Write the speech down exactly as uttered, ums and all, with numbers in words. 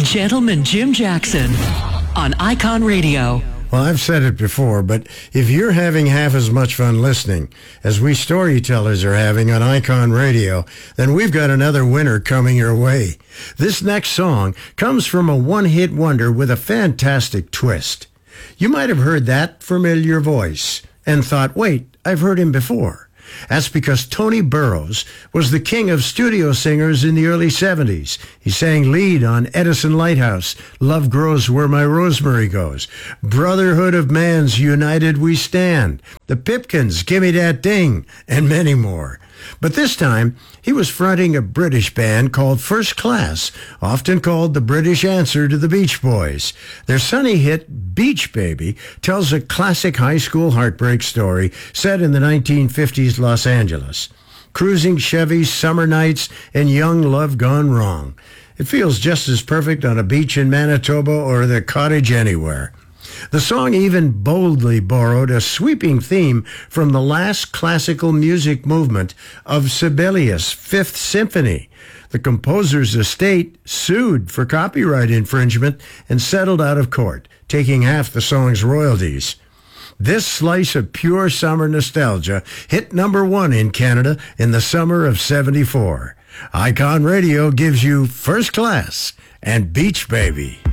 Gentleman Jim Jackson on Icon Radio. Well, I've said it before, but if you're having half as much fun listening as we storytellers are having on Icon Radio, then we've got another winner coming your way. This next song comes from a one-hit wonder with a fantastic twist. You might have heard that familiar voice and thought, wait, I've heard him before. That's because Tony Burrows was the king of studio singers in the early seventies. He sang lead on Edison Lighthouse, Love Grows Where My Rosemary Goes, Brotherhood of Man's United We Stand, The Pipkins, Gimme That Ding, and many more. But this time, he was fronting a British band called First Class, often called the British answer to the Beach Boys. Their sunny hit, Beach Baby, tells a classic high school heartbreak story set in the nineteen fifties Los Angeles. Cruising Chevys, summer nights, and young love gone wrong. It feels just as perfect on a beach in Manitoba or the cottage anywhere. The song even boldly borrowed a sweeping theme from the last classical music movement of Sibelius' Fifth Symphony. The composer's estate sued for copyright infringement and settled out of court, taking half the song's royalties. This slice of pure summer nostalgia hit number one in Canada in the summer of seventy-four. Icon Radio gives you First Class and Beach Baby.